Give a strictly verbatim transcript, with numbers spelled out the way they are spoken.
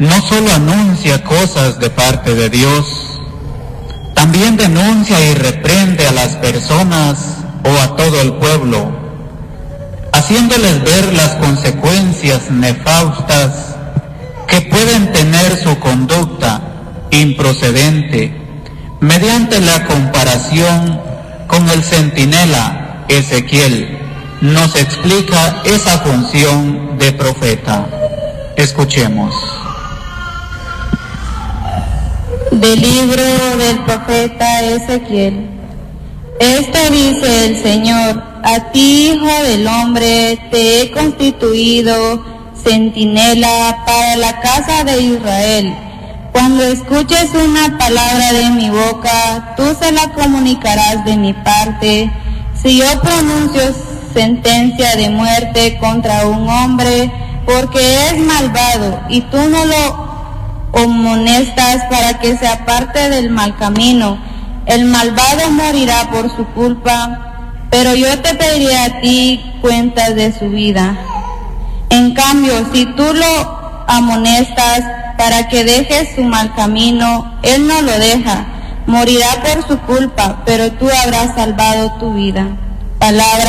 no solo anuncia cosas de parte de Dios, también denuncia y reprende a las personas o a todo el pueblo, haciéndoles ver las consecuencias nefastas que pueden tener su conducta improcedente, mediante la comparación con el centinela Ezequiel. Nos explica esa función de profeta. Escuchemos. Del libro del profeta Ezequiel. Esto dice el Señor: a ti, hijo del hombre, te he constituido centinela para la casa de Israel. Cuando escuches una palabra de mi boca, tú se la comunicarás de mi parte. Si yo pronuncio sentencia de muerte contra un hombre porque es malvado y tú no lo amonestas para que se aparte del mal camino, el malvado morirá por su culpa, pero yo te pediré a ti cuentas de su vida. En cambio, si tú lo amonestas para que deje su mal camino, él no lo deja, morirá por su culpa, pero tú habrás salvado tu vida. Palabra